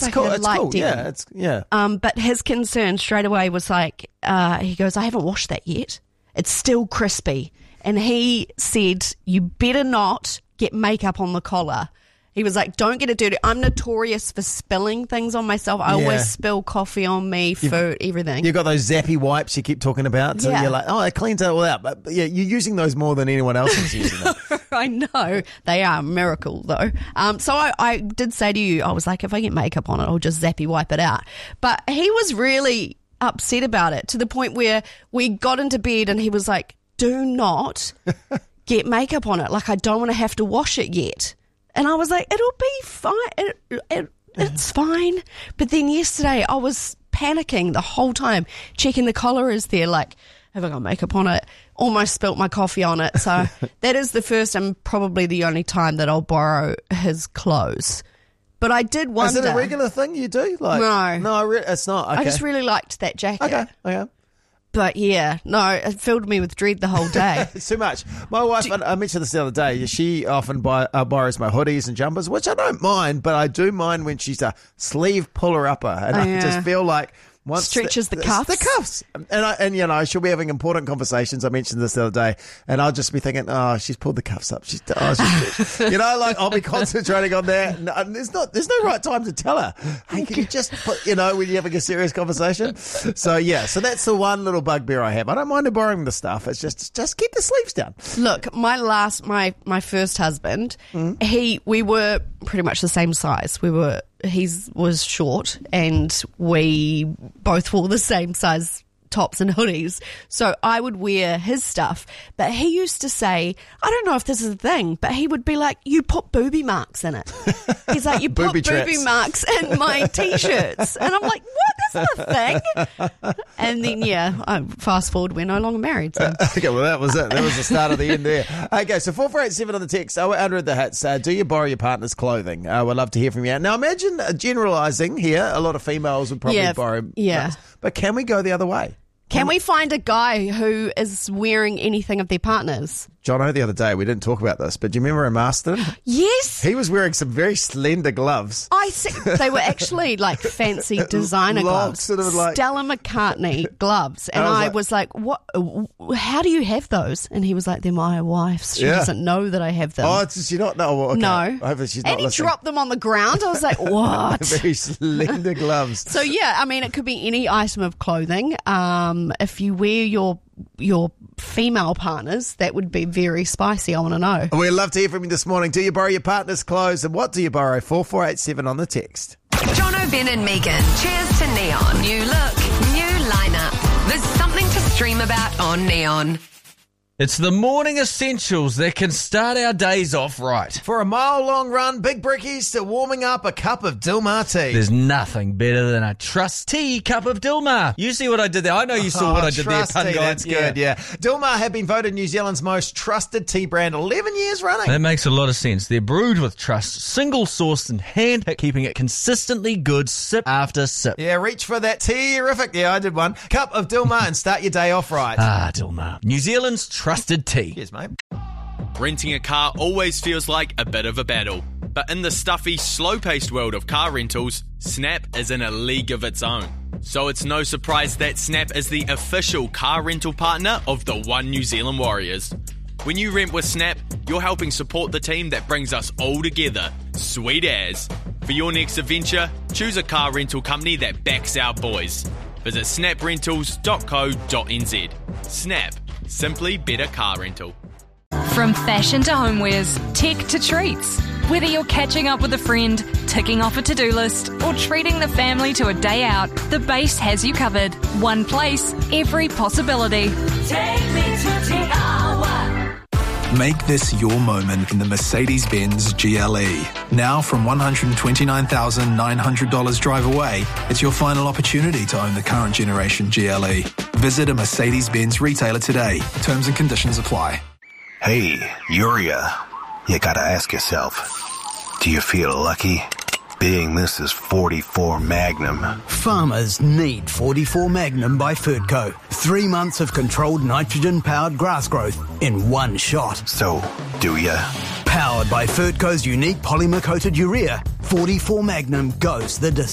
that's like cool. a It's light cool. dim. Yeah. But his concern straight away was like, he goes, I haven't washed that yet. It's still crispy. And he said, you better not get makeup on the collar. He was like, don't get it dirty. I'm notorious for spilling things on myself. I always spill coffee on me, food, everything. You've got those zappy wipes you keep talking about. So you're like, oh, it cleans it all out. But yeah, you're using those more than anyone else is using them. I know. They are a miracle, though. So I did say to you, I was like, if I get makeup on it, I'll just zappy wipe it out. But he was really upset about it to the point where we got into bed and he was like, do not get makeup on it. Like, I don't want to have to wash it yet. And I was like, it'll be fine. It's fine. But then yesterday I was panicking the whole time, checking the collar is there, like, have I got makeup on it? Almost spilt my coffee on it. So that is the first and probably the only time that I'll borrow his clothes. But I did wonder. Is it a regular thing you do? Like, no, it's not. Okay. I just really liked that jacket. Okay. But yeah, no, it filled me with dread the whole day. It's too much. My wife, I mentioned this the other day, she often borrows my hoodies and jumpers, which I don't mind, but I do mind when she's a sleeve puller upper. And I just feel like once stretches the cuffs. The cuffs. And you know, she'll be having important conversations. I mentioned this the other day, and I'll just be thinking, oh, she's pulled the cuffs up. She's you know, like I'll be concentrating on that. And there's no right time to tell her, hey, can you just put, you know, when you're having a serious conversation. So that's the one little bugbear I have. I don't mind her borrowing the stuff. It's just keep the sleeves down. Look, my first husband, we were pretty much the same size. He was short and we both wore the same size tops and hoodies. So I would wear his stuff. But he used to say, I don't know if this is a thing, but he would be like, you put booby marks in it. He's like, you put booby marks in my T-shirts. And I'm like, what? That's not a thing. And then, fast forward, we're no longer married. So. Okay, well, that was it. That was the start of the end there. Okay, so 4487 on the text. We're under the hits. Do you borrow your partner's clothing? We'd love to hear from you. Now, imagine generalising here. A lot of females would probably borrow. Yeah. But can we go the other way? Can we find a guy who is wearing anything of their partners? Jono, the other day, we didn't talk about this, but do you remember Marston? Yes. He was wearing some very slender gloves. I see. They were actually like fancy designer gloves. Sort of like Stella McCartney gloves. And I was like, what? How do you have those? And he was like, they're my wife's. She doesn't know that I have them. Oh, does she not know? Well, okay. No. Hopefully she's not listening. listening. Dropped them on the ground. I was like, what? Very slender gloves. So, yeah, I mean, it could be any item of clothing. If you wear your female partners, that would be very spicy. I want to know. We'd love to hear from you this morning. Do you borrow your partner's clothes, and what do you borrow? 4487 on the text. Jono, Ben and Megan. Cheers to Neon. New look, new lineup. There's something to stream about on Neon. It's the morning essentials that can start our days off right. For a mile-long run, big brickies to warming up a cup of Dilmah tea. There's nothing better than a Trust Tea cup of Dilmah. You see what I did there? I know you saw what I did there, pun tea, God. That's good, yeah. Dilmah have been voted New Zealand's most trusted tea brand 11 years running. That makes a lot of sense. They're brewed with trust, single-sourced and hand-picked, keeping it consistently good sip after sip. Yeah, reach for that tea-rific. Yeah, I did one. Cup of Dilmah and start your day off right. Dilmah. New Zealand's trusted tea. Cheers, mate. Renting a car always feels like a bit of a battle. But in the stuffy, slow-paced world of car rentals, Snap is in a league of its own. So it's no surprise that Snap is the official car rental partner of the One New Zealand Warriors. When you rent with Snap, you're helping support the team that brings us all together. Sweet as. For your next adventure, choose a car rental company that backs our boys. Visit snaprentals.co.nz. Snap. Simply better car rental. From fashion to homewares, tech to treats. Whether you're catching up with a friend, ticking off a to-do list, or treating the family to a day out, the base has you covered. One place, every possibility. Take me to the hour. Make this your moment in the Mercedes-Benz GLE. Now from $129,900 drive away, it's your final opportunity to own the current generation GLE. Visit a Mercedes-Benz retailer today. Terms and conditions apply. Hey, Uria, you gotta ask yourself, do you feel lucky? Being this is 44 Magnum. Farmers need 44 Magnum by Fertco. 3 months of controlled nitrogen-powered grass growth in one shot. So, do ya? Powered by Fertco's unique polymer-coated urea, 44 Magnum goes the distance.